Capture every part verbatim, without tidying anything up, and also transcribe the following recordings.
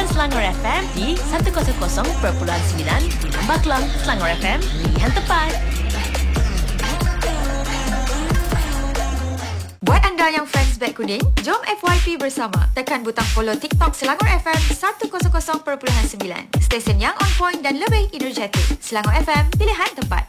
Layan Selangor F M di seratus perpuluhan sembilan di Lembah Kelang. Selangor F M, pilihan tepat. Buat anda yang fans Beg Kuning, jom F Y P bersama. Tekan butang follow TikTok Selangor F M seratus perpuluhan sembilan. Stesen yang on point dan lebih energetik. Selangor F M, pilihan tempat.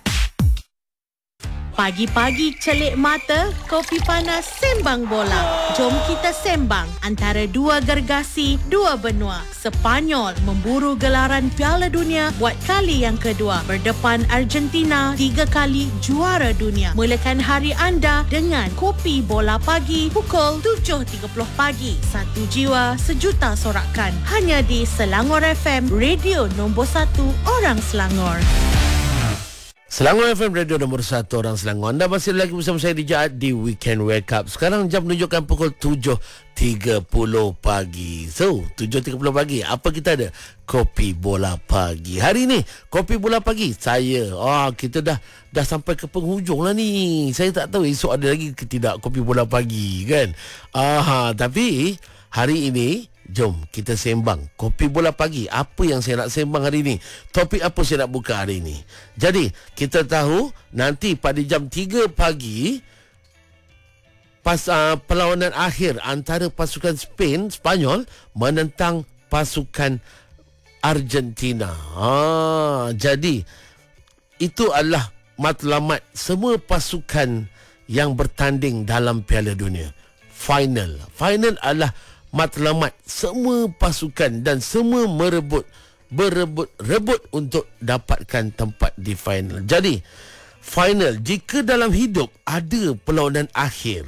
Pagi-pagi celik mata, kopi panas sembang bola. Jom kita sembang antara dua gergasi, dua benua. Sepanyol memburu gelaran Piala Dunia buat kali yang kedua. Berdepan Argentina, tiga kali juara dunia. Mulakan hari anda dengan kopi bola pagi pukul tujuh tiga puluh pagi. Satu jiwa, sejuta sorakan. Hanya di Selangor F M, radio nombor satu orang Selangor. Selangor F M, radio nombor satu orang Selangor. Anda masih lagi bersama saya di Jaat di Weekend Wake Up. Sekarang jam menunjukkan pukul tujuh tiga puluh pagi. So, tujuh tiga puluh pagi, apa kita ada? Kopi bola pagi. Hari ni, kopi bola pagi. Saya, oh, kita dah dah sampai ke penghujung lah ni. Saya tak tahu esok ada lagi ke tidak kopi bola pagi, kan? Ah, tapi hari ini, jom kita sembang kopi bola pagi. Apa yang saya nak sembang hari ni? Topik apa saya nak buka hari ni? Jadi, kita tahu nanti pada jam tiga pagi pas uh, perlawanan akhir antara pasukan Spain, Spanyol menentang pasukan Argentina. Ah, jadi itu adalah matlamat semua pasukan yang bertanding dalam Piala Dunia. Final. Final adalah matlamat semua pasukan dan semua merebut berebut rebut untuk dapatkan tempat di final. Jadi final, jika dalam hidup ada perlawanan akhir,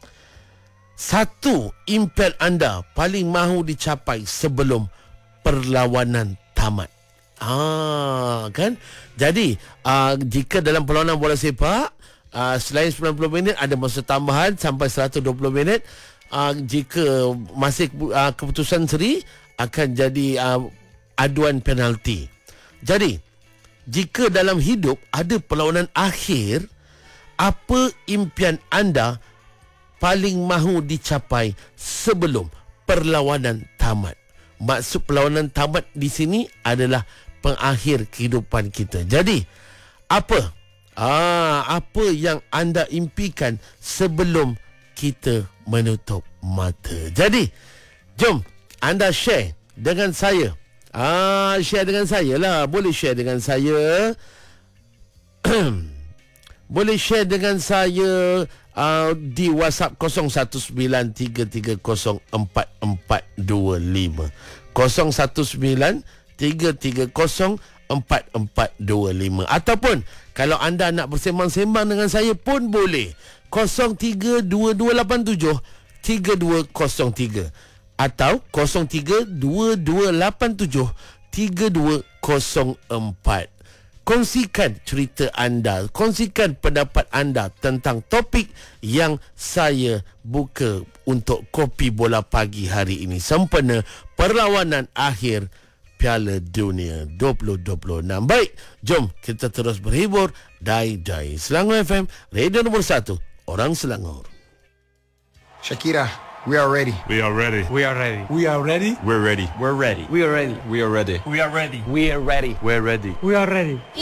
satu impian anda paling mahu dicapai sebelum perlawanan tamat. Ah, kan? Jadi uh, jika dalam perlawanan bola sepak, uh, selain sembilan puluh minit ada masa tambahan sampai seratus dua puluh minit. Uh, jika masih uh, keputusan seri, akan jadi uh, aduan penalti. Jadi jika dalam hidup ada perlawanan akhir, apa impian anda paling mahu dicapai sebelum perlawanan tamat? Maksud perlawanan tamat di sini adalah pengakhir kehidupan kita. Jadi apa ah, apa yang anda impikan sebelum kita menutup mata? Jadi, jom anda share dengan saya. Ah, share dengan saya lah. Boleh share dengan saya. Boleh share dengan saya uh, di WhatsApp kosong satu sembilan tiga tiga kosong empat empat dua lima. kosong satu sembilan tiga tiga kosong empat empat dua lima. Ataupun kalau anda nak bersembang-sembang dengan saya pun boleh. kosong tiga dua dua lapan tujuh tiga dua kosong tiga atau kosong tiga dua dua lapan tujuh tiga dua kosong empat. Kongsikan cerita anda, kongsikan pendapat anda tentang topik yang saya buka untuk kopi bola pagi hari ini, sempena perlawanan akhir Piala Dunia dua ribu dua puluh enam. Baik, jom kita terus berhibur. Dai-dai Selangor F M, radio nombor satu orang Selangor. Shakira, we are ready. We are ready. We are ready. We are ready. We're ready. We're ready. We are ready. We are ready. We are ready. We are ready. We're ready. We are ready.